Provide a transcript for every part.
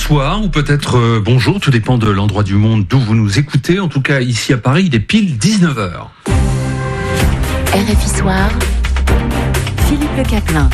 bonsoir ou peut-être bonjour, tout dépend de l'endroit du monde d'où vous nous écoutez. En tout cas, ici à Paris, il est pile 19h. RFI Soir, Philippe Le Caplin.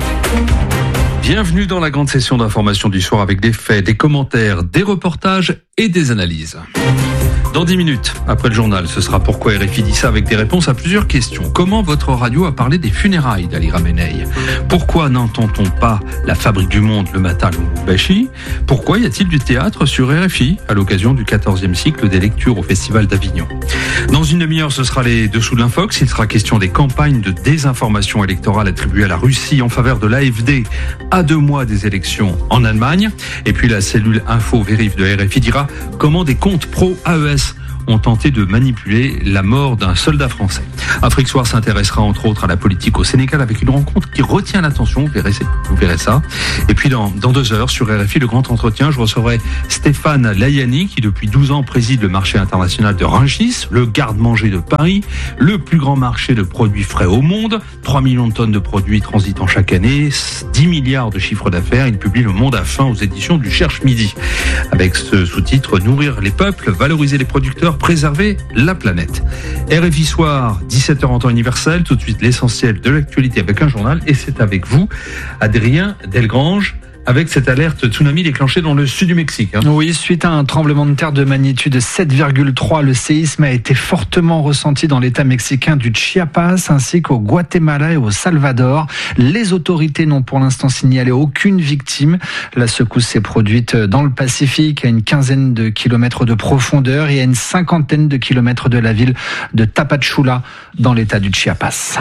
Bienvenue dans la grande session d'information du soir avec des faits, des commentaires, des reportages et des analyses. Dans 10 minutes, après le journal, ce sera Pourquoi RFI dit ça avec des réponses à plusieurs questions. Comment votre radio a parlé des funérailles d'Ali Khamenei ? Pourquoi n'entend-on pas La Fabrique du Monde le matin à Lubumbashi ? Pourquoi y a-t-il du théâtre sur RFI à l'occasion du 14e cycle des lectures au Festival d'Avignon ? Dans une demi-heure, ce sera les dessous de l'Infox. Il sera question des campagnes de désinformation électorale attribuées à la Russie en faveur de l'AfD à 2 mois des élections en Allemagne. Et puis la cellule Info Vérif de RFI dira comment des comptes pro-AES ont tenté de manipuler la mort d'un soldat français. Afrique Soir s'intéressera entre autres à la politique au Sénégal avec une rencontre qui retient l'attention, vous verrez ça. Et puis dans 2 heures sur RFI, le grand entretien, je recevrai Stéphane Layani qui depuis 12 ans préside le marché international de Rungis, le garde-manger de Paris, le plus grand marché de produits frais au monde, 3 millions de tonnes de produits transitant chaque année, 10 milliards de chiffre d'affaires. Il publie Le Monde à faim aux éditions du Cherche Midi. Avec ce sous-titre, nourrir les peuples, valoriser les producteurs, préserver la planète. RFI Soir, 17h en temps universel. Tout de suite, l'essentiel de l'actualité avec un journal. Et c'est avec vous, Adrien Delgrange, avec cette alerte tsunami déclenchée dans le sud du Mexique. Oui, suite à un tremblement de terre de magnitude 7,3, le séisme a été fortement ressenti dans l'état mexicain du Chiapas ainsi qu'au Guatemala et au Salvador. Les autorités n'ont pour l'instant signalé aucune victime. La secousse s'est produite dans le Pacifique, à une 15aine de kilomètres de profondeur et à une 50aine de kilomètres de la ville de Tapachula, dans l'état du Chiapas.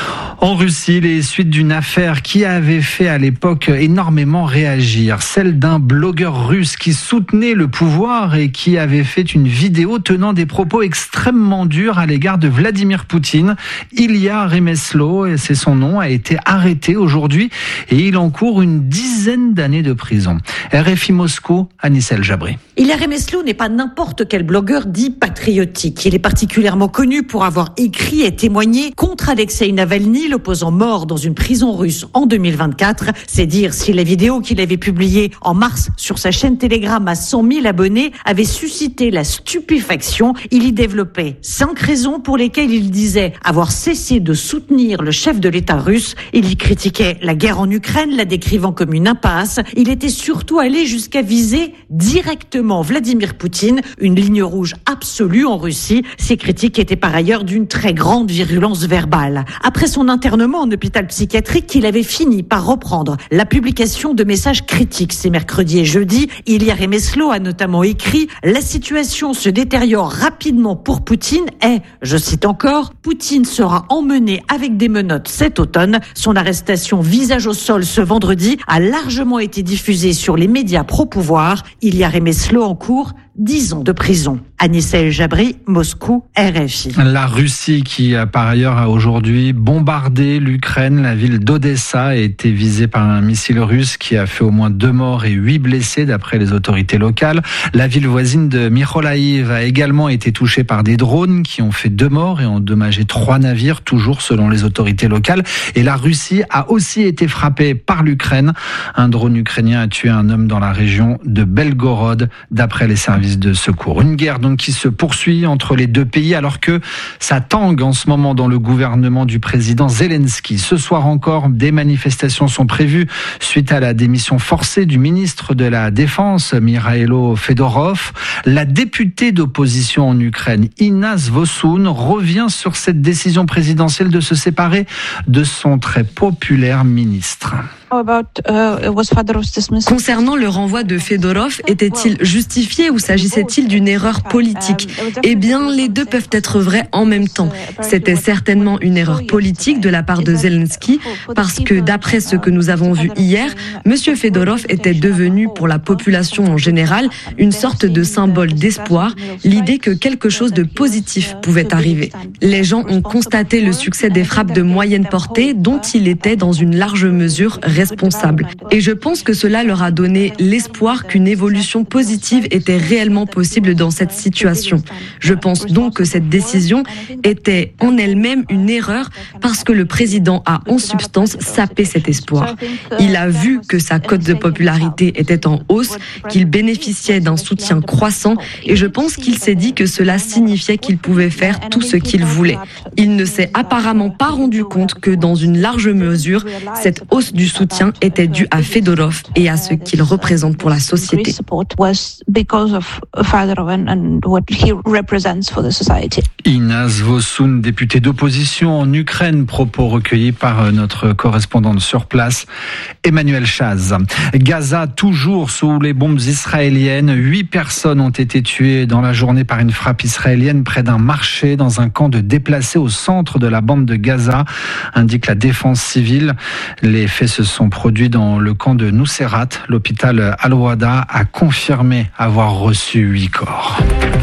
En Russie, les suites d'une affaire qui avait fait à l'époque énormément réagir, celle d'un blogueur russe qui soutenait le pouvoir et qui avait fait une vidéo tenant des propos extrêmement durs à l'égard de Vladimir Poutine. Ilya Remeslo, et c'est son nom, a été arrêté aujourd'hui et il encourt une 10aine d'années de prison. RFI Moscou, Anissel Jabri. Ilya Remeslo n'est pas n'importe quel blogueur dit patriotique. Il est particulièrement connu pour avoir écrit et témoigné contre Alexei Navalny, l'opposant mort dans une prison russe en 2024. C'est dire si les vidéos qu'il avait publiées en mars sur sa chaîne Telegram à 100 000 abonnés avaient suscité la stupéfaction. Il y développait 5 raisons pour lesquelles il disait avoir cessé de soutenir le chef de l'État russe. Il y critiquait la guerre en Ukraine, la décrivant comme une impasse. Il était surtout allé jusqu'à viser directement Vladimir Poutine, une ligne rouge absolue en Russie. Ses critiques étaient par ailleurs d'une très grande virulence verbale. Après son internement en hôpital psychiatrique, il avait fini par reprendre la publication de messages critiques ces mercredis et jeudis. Ilya Remeslo a notamment écrit « La situation se détériore rapidement pour Poutine et, je cite encore, Poutine sera emmené avec des menottes cet automne. Son arrestation visage au sol ce vendredi a largement été diffusée sur les médias pro-pouvoir. Ilya Remeslo encourt 10 ans de prison. Anissel Jabri, Moscou, RFI. La Russie qui a par ailleurs a aujourd'hui bombardé l'Ukraine. La ville d'Odessa a été visée par un missile russe qui a fait au moins 2 morts et 8 blessés d'après les autorités locales. La ville voisine de Mykolaiv a également été touchée par des drones qui ont fait 2 morts et endommagé 3 navires, toujours selon les autorités locales. Et la Russie a aussi été frappée par l'Ukraine. Un drone ukrainien a tué un homme dans la région de Belgorod, d'après les services de secours. Une guerre donc qui se poursuit entre les 2 pays alors que ça tangue en ce moment dans le gouvernement du président Zelensky. Ce soir encore, des manifestations sont prévues suite à la démission forcée du ministre de la Défense, Mikhailo Fedorov. La députée d'opposition en Ukraine, Inna Svossoun, revient sur cette décision présidentielle de se séparer de son très populaire ministre. Concernant le renvoi de Fedorov, était-il justifié ou s'agissait-il d'une erreur politique ? Eh bien, les deux peuvent être vrais en même temps. C'était certainement une erreur politique de la part de Zelensky, parce que d'après ce que nous avons vu hier, M. Fedorov était devenu pour la population en général une sorte de symbole d'espoir, l'idée que quelque chose de positif pouvait arriver. Les gens ont constaté le succès des frappes de moyenne portée dont il était dans une large mesure responsable. Et je pense que cela leur a donné l'espoir qu'une évolution positive était réellement réellement possible dans cette situation. Je pense donc que cette décision était en elle-même une erreur parce que le président a en substance sapé cet espoir. Il a vu que sa cote de popularité était en hausse, qu'il bénéficiait d'un soutien croissant et je pense qu'il s'est dit que cela signifiait qu'il pouvait faire tout ce qu'il voulait. Il ne s'est apparemment pas rendu compte que dans une large mesure, cette hausse du soutien était due à Fedorov et à ce qu'il représente pour la société. Inaz Vosoun, députée d'opposition en Ukraine, propos recueillis par notre correspondante sur place, Emmanuel Chaz. Gaza, toujours sous les bombes israéliennes. 8 personnes ont été tuées dans la journée par une frappe israélienne près d'un marché dans un camp de déplacés au centre de la bande de Gaza, indique la défense civile. Les faits se sont produits dans le camp de Nuseirat. L'hôpital Al-Wada a confirmé avoir reçu 8 corps.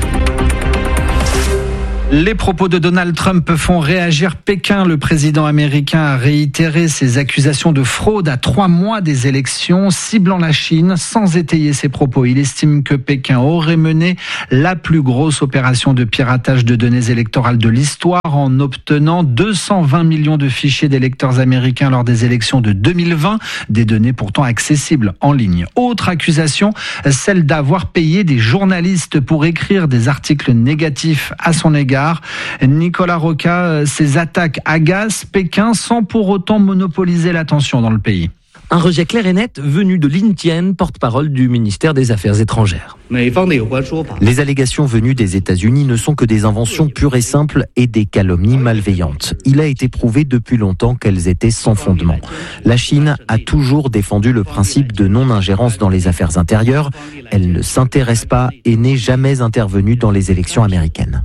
Les propos de Donald Trump font réagir Pékin. Le président américain a réitéré ses accusations de fraude à 3 mois des élections, ciblant la Chine sans étayer ses propos. Il estime que Pékin aurait mené la plus grosse opération de piratage de données électorales de l'histoire en obtenant 220 millions de fichiers d'électeurs américains lors des élections de 2020, des données pourtant accessibles en ligne. Autre accusation, celle d'avoir payé des journalistes pour écrire des articles négatifs à son égard. Nicolas Roca, ces attaques agacent Pékin sans pour autant monopoliser l'attention dans le pays. Un rejet clair et net venu de Lin Tian, porte-parole du ministère des Affaires étrangères. Les allégations venues des États-Unis ne sont que des inventions pures et simples et des calomnies malveillantes. Il a été prouvé depuis longtemps qu'elles étaient sans fondement. La Chine a toujours défendu le principe de non-ingérence dans les affaires intérieures. Elle ne s'intéresse pas et n'est jamais intervenue dans les élections américaines.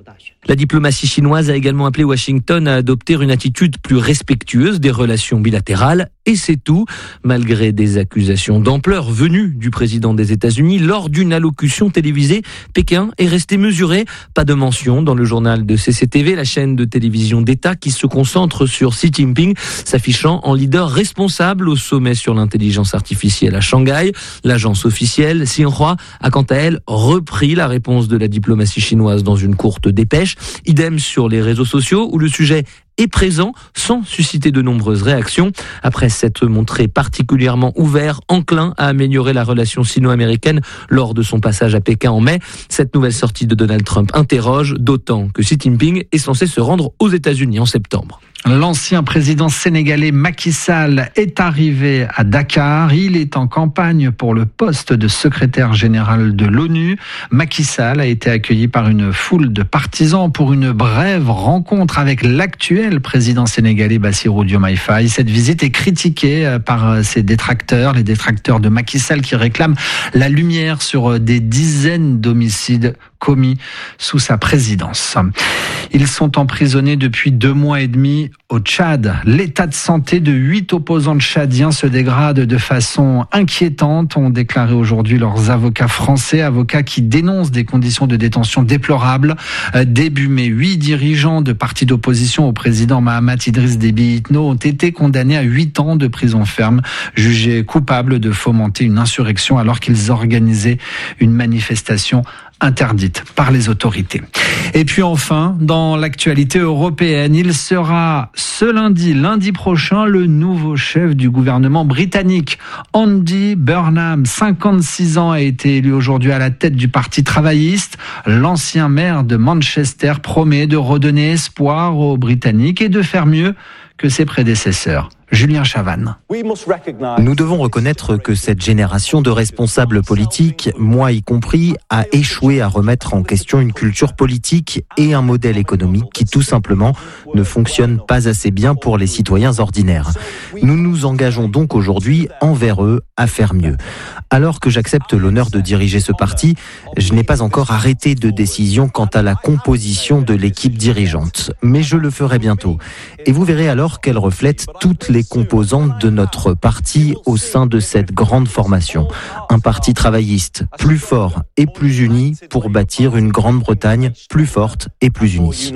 La diplomatie chinoise a également appelé Washington à adopter une attitude plus respectueuse des relations bilatérales. Et c'est tout, malgré des accusations d'ampleur venues du président des États-Unis lors d'une allocution télévisée. Pékin est resté mesuré. Pas de mention dans le journal de CCTV, la chaîne de télévision d'État qui se concentre sur Xi Jinping, s'affichant en leader responsable au sommet sur l'intelligence artificielle à Shanghai. L'agence officielle Xinhua a quant à elle repris la réponse de la diplomatie chinoise dans une courte dépêche. Idem sur les réseaux sociaux où le sujet est présent sans susciter de nombreuses réactions. Après s'être montré particulièrement ouvert, enclin à améliorer la relation sino-américaine lors de son passage à Pékin en mai, cette nouvelle sortie de Donald Trump interroge, d'autant que Xi Jinping est censé se rendre aux États-Unis en septembre. L'ancien président sénégalais Macky Sall est arrivé à Dakar. Il est en campagne pour le poste de secrétaire général de l'ONU. Macky Sall a été accueilli par une foule de partisans pour une brève rencontre avec l'actuel président sénégalais Bassirou Diomaye Faye. Cette visite est critiquée par ses détracteurs, les détracteurs de Macky Sall qui réclament la lumière sur des dizaines d'homicides commis sous sa présidence. Ils sont emprisonnés depuis 2 mois et demi au Tchad. L'état de santé de 8 opposants tchadiens se dégrade de façon inquiétante, ont déclaré aujourd'hui leurs avocats français, avocats qui dénoncent des conditions de détention déplorables. Début mai, 8 dirigeants de partis d'opposition au président Mahamat Idriss Déby Itno ont été condamnés à 8 ans de prison ferme, jugés coupables de fomenter une insurrection alors qu'ils organisaient une manifestation interdite par les autorités. Et puis enfin, dans l'actualité européenne, il sera ce lundi prochain, le nouveau chef du gouvernement britannique. Andy Burnham, 56 ans, a été élu aujourd'hui à la tête du Parti travailliste. L'ancien maire de Manchester promet de redonner espoir aux Britanniques et de faire mieux que ses prédécesseurs. Julien Chavannes. Nous devons reconnaître que cette génération de responsables politiques, moi y compris, a échoué à remettre en question une culture politique et un modèle économique qui tout simplement ne fonctionne pas assez bien pour les citoyens ordinaires. Nous nous engageons donc aujourd'hui envers eux à faire mieux. Alors que j'accepte l'honneur de diriger ce parti, je n'ai pas encore arrêté de décision quant à la composition de l'équipe dirigeante. Mais je le ferai bientôt. Et vous verrez alors qu'elle reflète toutes les composantes de notre parti au sein de cette grande formation. Un parti travailliste plus fort et plus uni pour bâtir une Grande-Bretagne plus forte et plus unie.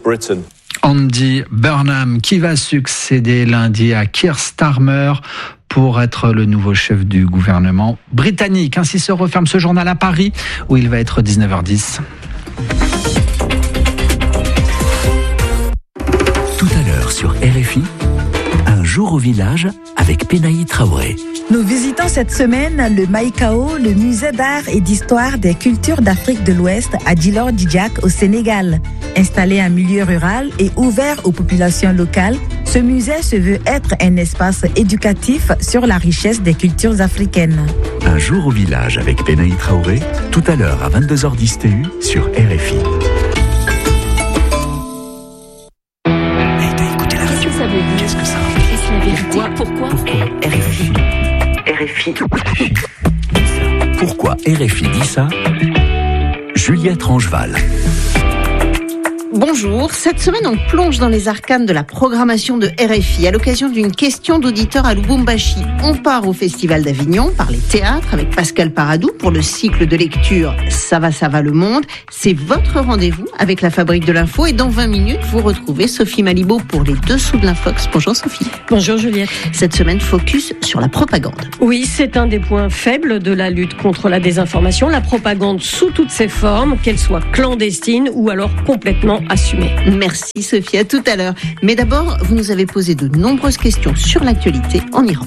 Andy Burnham qui va succéder lundi à Keir Starmer pour être le nouveau chef du gouvernement britannique. Ainsi se referme ce journal à Paris où il va être 19h10. Tout à l'heure sur RFI, un jour au village avec Penaï Traoré. Nous visitons cette semaine le Maïkao, le musée d'art et d'histoire des cultures d'Afrique de l'Ouest à Djilor-Djidjiack au Sénégal. Installé en milieu rural et ouvert aux populations locales, ce musée se veut être un espace éducatif sur la richesse des cultures africaines. Un jour au village avec Penaï Traoré, tout à l'heure à 22h10 TU sur RFI. Qu'est-ce que ça veut dire? Est-ce la vérité? Pourquoi RFI. Pourquoi RFI dit ça? Juliette Rangeval. Bonjour, cette semaine on plonge dans les arcanes de la programmation de RFI à l'occasion d'une question d'auditeur à Lubumbashi. On part au Festival d'Avignon par les théâtres avec Pascal Paradou pour le cycle de lecture Ça va le monde. C'est votre rendez-vous avec la Fabrique de l'Info et dans 20 minutes vous retrouvez Sophie Malibaud pour les dessous de l'Infox. Bonjour Sophie. Bonjour Juliette. Cette semaine focus sur la propagande. Oui, c'est un des points faibles de la lutte contre la désinformation, la propagande sous toutes ses formes, qu'elle soit clandestine ou alors complètement assumée. Merci Sophie, à tout à l'heure. Mais d'abord, vous nous avez posé de nombreuses questions sur l'actualité en Iran.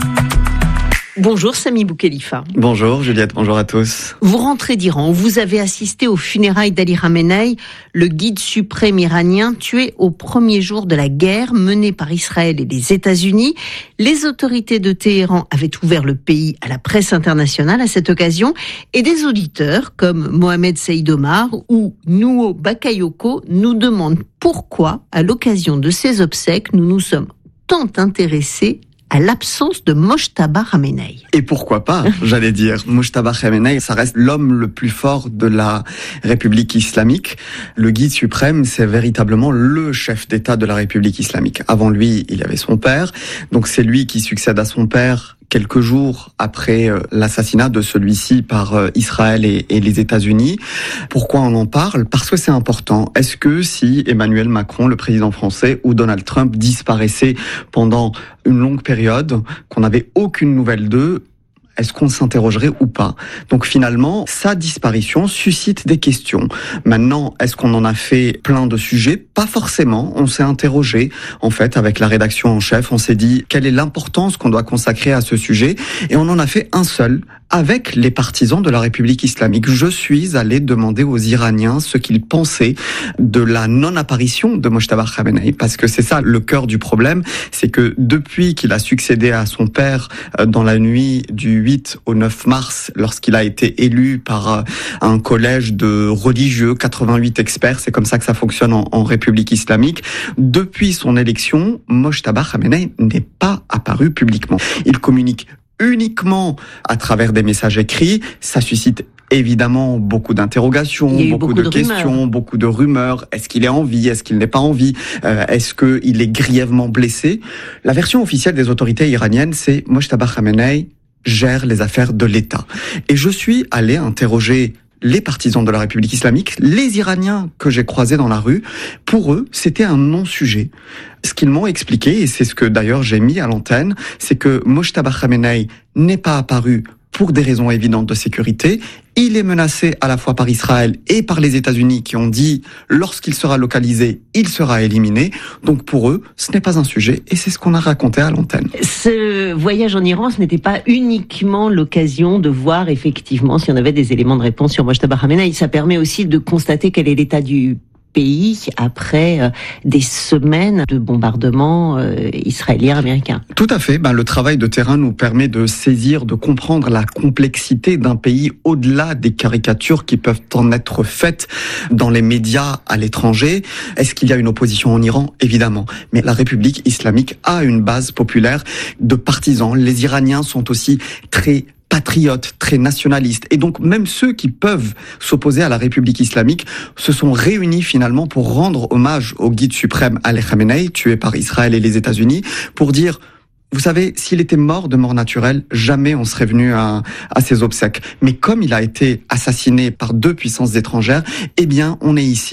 Bonjour Sami Boukhelifa. Bonjour Juliette, bonjour à tous. Vous rentrez d'Iran, où vous avez assisté aux funérailles d'Ali Khamenei, le guide suprême iranien tué au premier jour de la guerre menée par Israël et les États-Unis. Les autorités de Téhéran avaient ouvert le pays à la presse internationale à cette occasion et des auditeurs comme Mohamed Saïd Omar ou Nuo Bakayoko nous demandent pourquoi, à l'occasion de ces obsèques, nous nous sommes tant intéressés à l'absence de Mojtaba Khamenei. Et pourquoi pas, j'allais dire. Mojtaba Khamenei, ça reste l'homme le plus fort de la République islamique. Le guide suprême, c'est véritablement le chef d'État de la République islamique. Avant lui, il y avait son père. Donc c'est lui qui succède à son père quelques jours après l'assassinat de celui-ci par Israël et les États-Unis. Pourquoi on en parle? Parce que c'est important. Est-ce que si Emmanuel Macron, le président français, ou Donald Trump disparaissaient pendant une longue période, qu'on n'avait aucune nouvelle d'eux, est-ce qu'on s'interrogerait ou pas? Donc finalement, sa disparition suscite des questions. Maintenant, est-ce qu'on en a fait plein de sujets? Pas forcément. On s'est interrogé, en fait, avec la rédaction en chef. On s'est dit, quelle est l'importance qu'on doit consacrer à ce sujet? Et on en a fait un seul, avec les partisans de la République islamique. Je suis allé demander aux Iraniens ce qu'ils pensaient de la non-apparition de Mojtaba Khamenei, parce que c'est ça le cœur du problème, c'est que depuis qu'il a succédé à son père dans la nuit du 8 au 9 mars, lorsqu'il a été élu par un collège de religieux, 88 experts, c'est comme ça que ça fonctionne en République islamique, depuis son élection, Mojtaba Khamenei n'est pas apparu publiquement. Il communique uniquement à travers des messages écrits. Ça suscite évidemment beaucoup d'interrogations, beaucoup de questions, beaucoup de rumeurs. Est-ce qu'il est en vie? Est-ce qu'il n'est pas en vie? Est-ce qu'il est grièvement blessé? La version officielle des autorités iraniennes, c'est Mojtaba Khamenei gère les affaires de l'État. Et je suis allé interroger les partisans de la République islamique, les Iraniens que j'ai croisés dans la rue. Pour eux, c'était un non-sujet. Ce qu'ils m'ont expliqué, et c'est ce que d'ailleurs j'ai mis à l'antenne, c'est que Mojtaba Khamenei n'est pas apparu pour des raisons évidentes de sécurité. Il est menacé à la fois par Israël et par les États-Unis qui ont dit, lorsqu'il sera localisé, il sera éliminé. Donc pour eux, ce n'est pas un sujet et c'est ce qu'on a raconté à l'antenne. Ce voyage en Iran, ce n'était pas uniquement l'occasion de voir effectivement si on avait des éléments de réponse sur Mojtaba Khamenei. Ça permet aussi de constater quel est l'état du pays après des semaines de bombardements israéliens, américains. Tout à fait. Le travail de terrain nous permet de saisir, de comprendre la complexité d'un pays au-delà des caricatures qui peuvent en être faites dans les médias à l'étranger. Est-ce qu'il y a une opposition en Iran? Évidemment. Mais la République islamique a une base populaire de partisans. Les Iraniens sont aussi très patriotes, très nationalistes. Et donc, même ceux qui peuvent s'opposer à la République islamique se sont réunis finalement pour rendre hommage au guide suprême Ali Khamenei, tué par Israël et les États-Unis, pour dire, vous savez, s'il était mort de mort naturelle, jamais on serait venu à ses obsèques. Mais comme il a été assassiné par 2 puissances étrangères, eh bien, on est ici.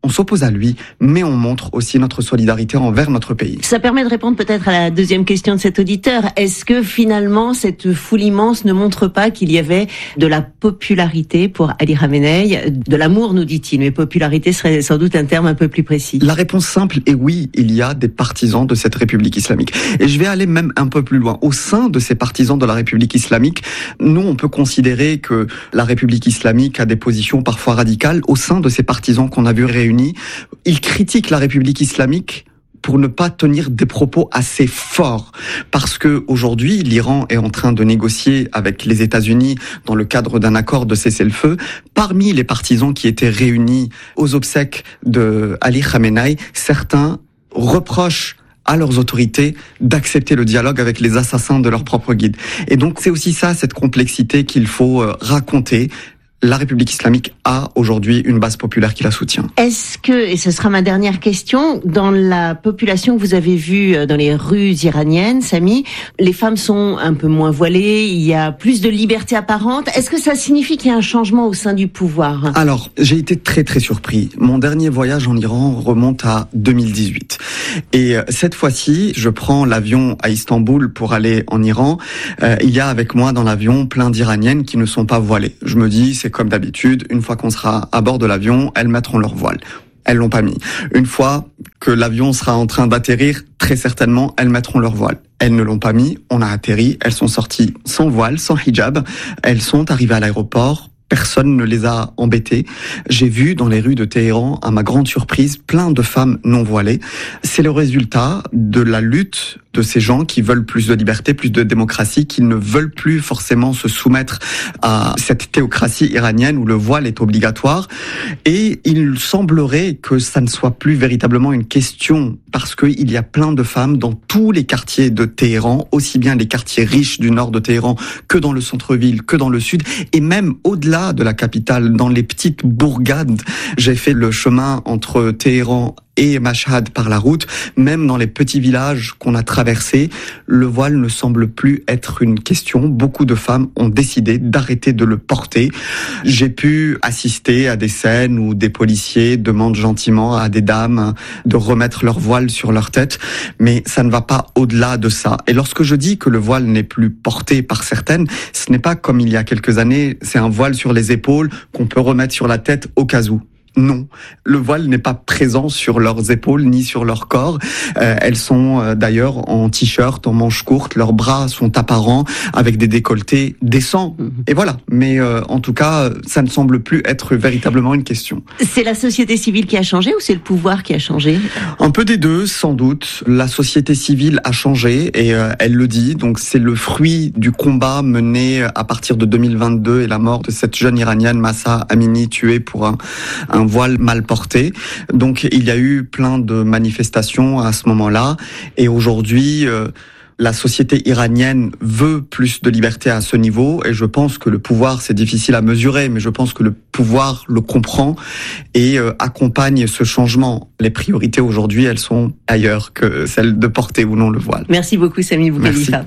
on s'oppose à lui, mais on montre aussi notre solidarité envers notre pays. Ça permet de répondre peut-être à la deuxième question de cet auditeur. Est-ce que finalement cette foule immense ne montre pas qu'il y avait de la popularité pour Ali Khamenei, de l'amour nous dit-il, mais popularité serait sans doute un terme un peu plus précis? La réponse simple est oui, il y a des partisans de cette République islamique. Et je vais aller même un peu plus loin. Au sein de ces partisans de la République islamique, nous on peut considérer que la République islamique a des positions parfois radicales. Au sein de ces partisans qu'on a vus réunis, ils critiquent la République islamique pour ne pas tenir des propos assez forts. Parce que aujourd'hui, l'Iran est en train de négocier avec les États-Unis dans le cadre d'un accord de cessez-le-feu. Parmi les partisans qui étaient réunis aux obsèques de Ali Khamenei, certains reprochent à leurs autorités d'accepter le dialogue avec les assassins de leur propre guide. Et donc c'est aussi ça, cette complexité qu'il faut raconter. La République islamique a aujourd'hui une base populaire qui la soutient. Est-ce que, et ce sera ma dernière question, dans la population que vous avez vue dans les rues iraniennes, Samy, les femmes sont un peu moins voilées, il y a plus de liberté apparente. Est-ce que ça signifie qu'il y a un changement au sein du pouvoir? Alors, j'ai été très très surpris. Mon dernier voyage en Iran remonte à 2018. Et cette fois-ci, je prends l'avion à Istanbul pour aller en Iran. Il y a avec moi dans l'avion plein d'Iraniennes qui ne sont pas voilées. Je me dis, c'est comme d'habitude, une fois qu'on sera à bord de l'avion, elles mettront leur voile. Elles l'ont pas mis. Une fois que l'avion sera en train d'atterrir, très certainement, elles mettront leur voile. Elles ne l'ont pas mis, on a atterri, elles sont sorties sans voile, sans hijab. Elles sont arrivées à l'aéroport. Personne ne les a embêtées. J'ai vu dans les rues de Téhéran, à ma grande surprise, plein de femmes non voilées. C'est le résultat de la lutte de ces gens qui veulent plus de liberté, plus de démocratie, qui ne veulent plus forcément se soumettre à cette théocratie iranienne où le voile est obligatoire. Et il semblerait que ça ne soit plus véritablement une question, parce qu'il y a plein de femmes dans tous les quartiers de Téhéran, aussi bien les quartiers riches du nord de Téhéran que dans le centre-ville, que dans le sud, et même au-delà de la capitale, dans les petites bourgades. J'ai fait le chemin entre Téhéran et Mashhad par la route, même dans les petits villages qu'on a traversés, le voile ne semble plus être une question. Beaucoup de femmes ont décidé d'arrêter de le porter. J'ai pu assister à des scènes où des policiers demandent gentiment à des dames de remettre leur voile sur leur tête, mais ça ne va pas au-delà de ça. Et lorsque je dis que le voile n'est plus porté par certaines, ce n'est pas comme il y a quelques années, c'est un voile sur les épaules qu'on peut remettre sur la tête au cas où. Non, le voile n'est pas présent sur leurs épaules ni sur leur corps. Elles sont d'ailleurs en t-shirt, en manches courtes, leurs bras sont apparents avec des décolletés décents. Et voilà, mais en tout cas, ça ne semble plus être véritablement une question. C'est la société civile qui a changé ou c'est le pouvoir qui a changé? Un peu des deux, sans doute. La société civile a changé et elle le dit. Donc c'est le fruit du combat mené à partir de 2022 et la mort de cette jeune Iranienne, Mahsa Amini, tuée pour un voile mal porté. Donc il y a eu plein de manifestations à ce moment-là. Et aujourd'hui, la société iranienne veut plus de liberté à ce niveau. Et je pense que le pouvoir, c'est difficile à mesurer, mais je pense que le pouvoir le comprend et accompagne ce changement. Les priorités aujourd'hui, elles sont ailleurs que celles de porter ou non le voile. Merci beaucoup, Samy Boukhalifa.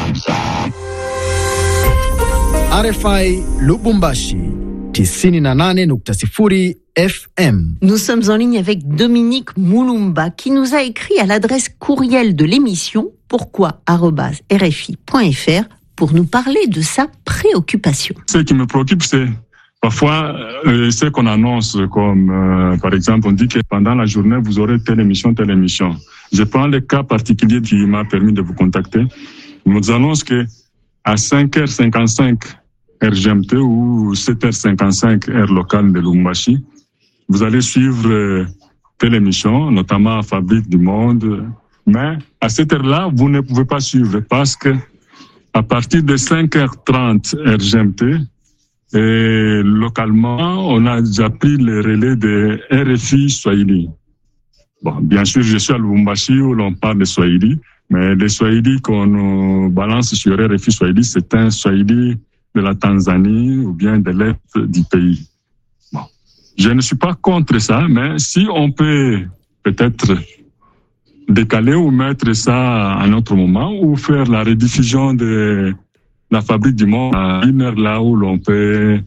RFI Lubumbashi 98.0 FM. Nous sommes en ligne avec Dominique Moulumba qui nous a écrit à l'adresse courriel de l'émission pourquoi@rfi.fr pour nous parler de sa préoccupation. Ce qui me préoccupe, c'est parfois ce qu'on annonce comme par exemple on dit que pendant la journée vous aurez telle émission. Je prends le cas particulier qui m'a permis de vous contacter. On nous annonce que à 5h55 heure GMT ou 7h55 heure locale de Lubumbashi, vous allez suivre telle émission, notamment Fabrique du Monde. Mais à cette heure-là, vous ne pouvez pas suivre parce que à partir de 5h30 heure GMT, et localement, on a déjà pris le relais de RFI Swahili. Bon, bien sûr, je suis à Lubumbashi où l'on parle de Swahili, mais le Swahili qu'on balance sur RFI Swahili, c'est un Swahili de la Tanzanie ou bien de l'est du pays. Bon. Je ne suis pas contre ça, mais si on peut peut-être décaler ou mettre ça à un autre moment ou faire la rediffusion de la Fabrique du Monde à une heure là où l'on peut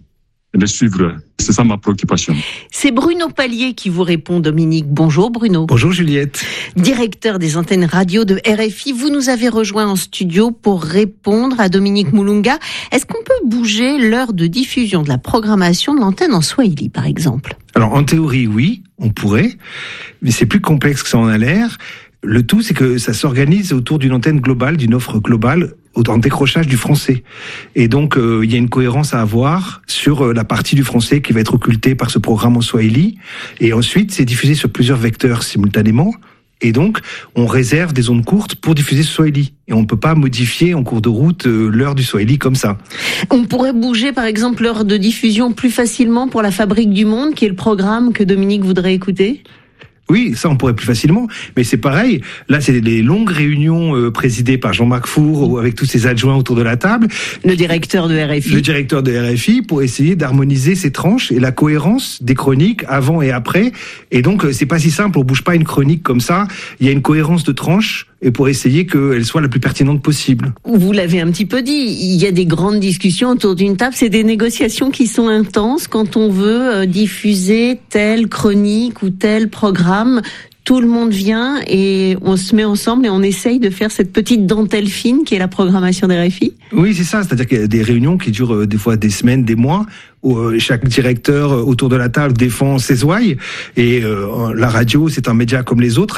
les suivre. C'est ça ma préoccupation. C'est Bruno Palier qui vous répond, Dominique. Bonjour Bruno. Bonjour Juliette. Directeur des antennes radio de RFI, vous nous avez rejoint en studio pour répondre à Dominique Moulunga. Est-ce qu'on peut bouger l'heure de diffusion de la programmation de l'antenne en Swahili, par exemple ? Alors en théorie, oui, on pourrait, mais c'est plus complexe que ça en a l'air. Le tout, c'est que ça s'organise autour d'une antenne globale, d'une offre globale, en décrochage du français. Et donc, il y a une cohérence à avoir sur la partie du français qui va être occultée par ce programme en Swahili. Et ensuite, c'est diffusé sur plusieurs vecteurs simultanément. Et donc, on réserve des ondes courtes pour diffuser ce Swahili. Et on ne peut pas modifier en cours de route l'heure du Swahili comme ça. On pourrait bouger, par exemple, l'heure de diffusion plus facilement pour la Fabrique du Monde, qui est le programme que Dominique voudrait écouter ? Oui, ça on pourrait plus facilement, mais c'est pareil. Là, c'est les longues réunions présidées par Jean-Marc Four avec tous ses adjoints autour de la table. Le directeur de RFI. Le directeur de RFI pour essayer d'harmoniser ces tranches et la cohérence des chroniques avant et après. Et donc, c'est pas si simple. On bouge pas une chronique comme ça. Il y a une cohérence de tranches et pour essayer qu'elle soit la plus pertinente possible. Vous l'avez un petit peu dit, il y a des grandes discussions autour d'une table, c'est des négociations qui sont intenses quand on veut diffuser telle chronique ou tel programme. Tout le monde vient et on se met ensemble et on essaye de faire cette petite dentelle fine qui est la programmation des RFI. Oui, c'est ça. C'est-à-dire qu'il y a des réunions qui durent des fois des semaines, des mois, où chaque directeur autour de la table défend ses ouailles. Et la radio, c'est un média comme les autres.